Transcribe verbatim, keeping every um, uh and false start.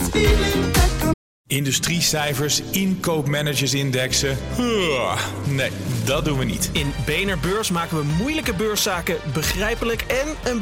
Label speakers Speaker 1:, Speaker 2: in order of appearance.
Speaker 1: Industriecijfers, inkoopmanagersindexen. Huh, nee, dat doen we niet.
Speaker 2: In B N R Beurs maken we moeilijke beurszaken begrijpelijk en een